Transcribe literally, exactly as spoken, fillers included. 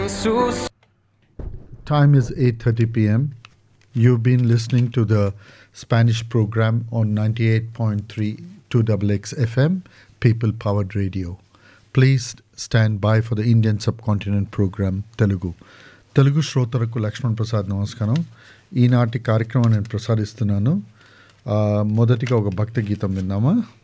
Time is eight thirty p m You've been listening to the Spanish program on ninety-eight point three two X X F M, People Powered Radio. Please stand by for the Indian Subcontinent program, Telugu. Telugu శ్రోతలకు లక్ష్మణ్ ప్రసాద్ నమస్కారం. ఈనాటి కార్యక్రమాన్ని నేను ప్రసాదిస్తున్నాను. మొదటిగా ఒక భక్తి గీతం విందామా?